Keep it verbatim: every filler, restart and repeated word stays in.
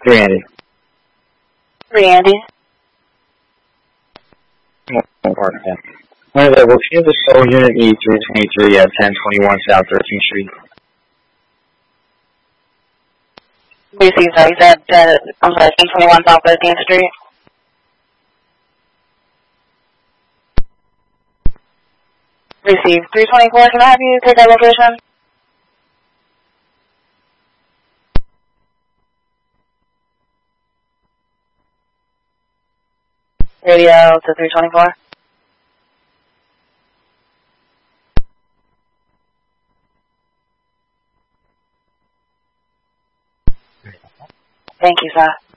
Three Andy. Three Andy. One part, yeah. Alright, there, we'll see the solar unit E three twenty-three at ten twenty-one South thirteenth Street. Received, sorry, you said, uh, I'm sorry, ten twenty-one South thirteenth Street. Received. three twenty-four, can I have you take that location? Radio to three twenty-four. Thank you, sir.